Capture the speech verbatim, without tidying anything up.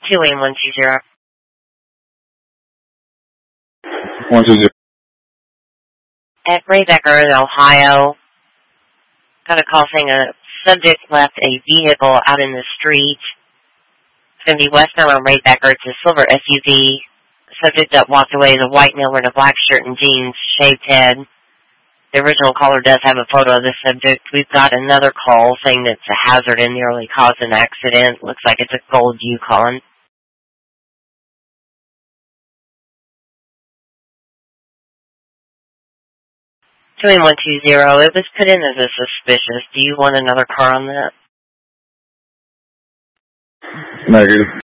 two eight one two zero. one two zero. At Raybecker in Ohio, got a call saying a subject left a vehicle out in the street. It's going to be westbound on Raybecker. It's a silver S U V. The subject that walked away is a white male wearing a black shirt and jeans, shaved head. The original caller does have a photo of the subject. We've got another call saying that it's a hazard and nearly caused an accident. Looks like it's a gold Yukon. two eight one two zero. It was put in as a suspicious. Do you want another car on that? Negative.